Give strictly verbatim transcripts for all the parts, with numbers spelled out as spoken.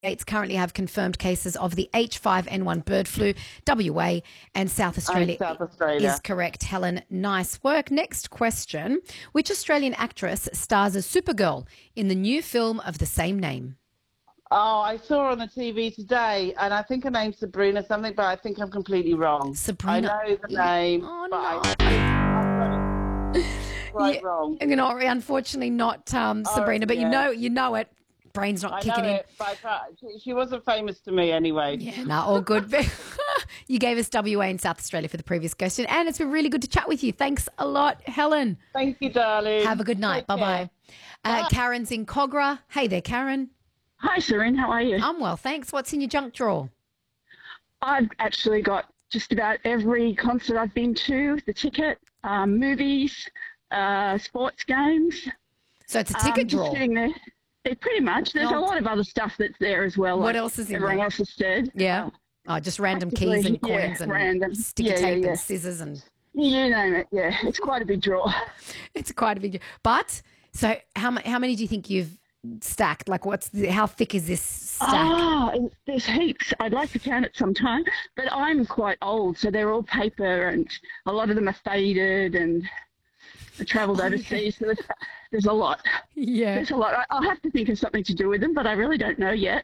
States currently have confirmed cases of the H five N one bird flu. W A and South Australia, South Australia is correct. Helen, nice work. Next question. Which Australian actress stars as Supergirl in the new film of the same name? Oh, I saw her on the T V today, and I think her name's Sabrina something, but I think I'm completely wrong. Sabrina. I know the name, Oh, but no. I, I've got it right Yeah, wrong. You know, unfortunately not um, Oh, Sabrina, but you yeah. know you know it. Brain's not I kicking know in. it, but I, she, she wasn't famous to me anyway. Yeah, no, all good. You gave us W A and South Australia for the previous question, and it's been really good to chat with you. Thanks a lot, Helen. Thank you, darling. Have a good night. Take Bye-bye. care. Uh, Bye. Karen's in Cogra. Hey there, Karen. Hi, Serene. How are you? I'm well, thanks. What's in your junk drawer? I've actually got just about every concert I've been to, the ticket, um, movies, uh, sports games. So it's a ticket um, drawer. Just sitting there. It, pretty much. There's No. a lot of other stuff that's there as well. What like else is in everyone there? else has said. Yeah. Oh, just random keys Practically, and yeah, coins and random. sticky Yeah, yeah, tape yeah. and scissors and You name it. Yeah, it's quite a big drawer. it's quite a big. But so how ma- how many do you think you've stacked? Like, what's the, how thick is this stack? Ah, there's heaps. I'd like to count it sometime, but I'm quite old, so they're all paper, and a lot of them are faded, and I travelled overseas, so there's, there's a lot. Yeah. There's a lot. I- I'll have to think of something to do with them, but I really don't know yet.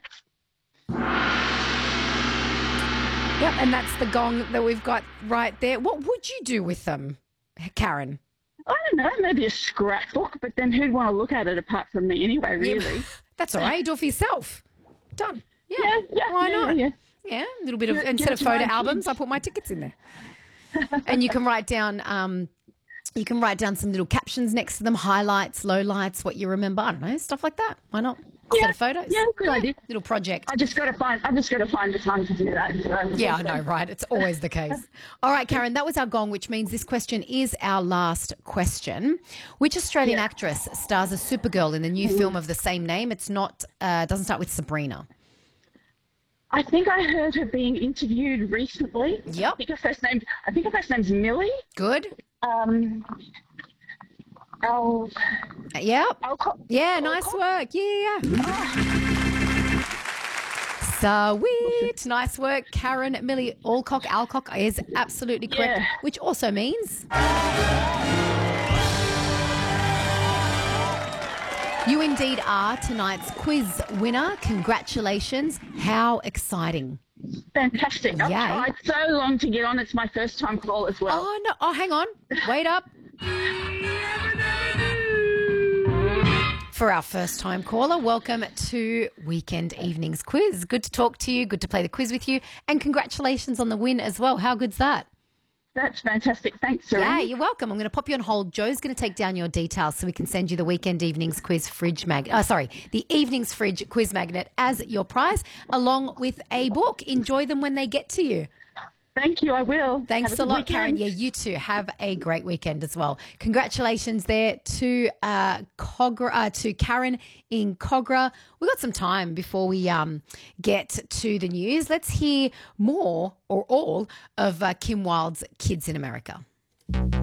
Yep, and that's the gong that we've got right there. What would you do with them, Karen? I don't know, maybe a scrapbook, but then who'd want to look at it apart from me anyway, really? That's all right. You do it for yourself. Done. Yeah. Yeah, yeah, Why yeah, not? yeah. Yeah, a little bit of, Give it- instead give of it to photo my albums, kids. I put my tickets in there. And you can write down, um, you can write down some little captions next to them, highlights, lowlights, what you remember. I don't know, stuff like that. Why not? Instead Yeah, of photos. yeah, good idea. Little project. I just got to find. I just got to find the time to do that. So. Yeah, I know, right? It's always the case. All right, Karen, that was our gong, which means this question is our last question. Which Australian Yeah. actress stars as Supergirl in the new film of the same name? It's not, uh, doesn't start with Sabrina. I think I heard her being interviewed recently. Yep. I think her first name. I think her first name's Millie. Good. Um. Al. Yep. Alcott. Yeah, nice work. Yeah. Sweet. Nice work. Karen Millie Alcock. Alcock is absolutely correct, Yeah. which also means you indeed are tonight's quiz winner. Congratulations. How exciting. Fantastic. I've Yay. tried so long to get on. It's my first time call as well. Oh, no. Oh, hang on. Wait up. For our first time caller, welcome to Weekend Evenings Quiz. Good to talk to you, good to play the quiz with you, and congratulations on the win as well. How good's that? That's fantastic. Thanks, Serene. Yeah, you're welcome. I'm going to pop you on hold. Joe's going to take down your details so we can send you the Weekend Evenings Quiz fridge mag. Oh, sorry, the Evenings Fridge quiz magnet as your prize, along with a book. Enjoy them when they get to you. Thank you. I will. Thanks Have a good lot, Karen. weekend. Yeah, you too. Have a great weekend as well. Congratulations there to uh, Cogra, uh, to Karen in Cogra. We've got some time before we um, get to the news. Let's hear more or all of uh, Kim Wilde's Kids in America.